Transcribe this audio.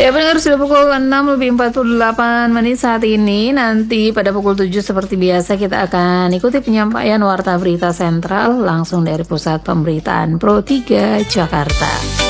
Ya pendengar, sudah pukul 6 lebih 48 menit saat ini. Nanti pada pukul 7 seperti biasa kita akan ikuti penyampaian Warta Berita Sentral langsung dari Pusat Pemberitaan Pro 3 Jakarta.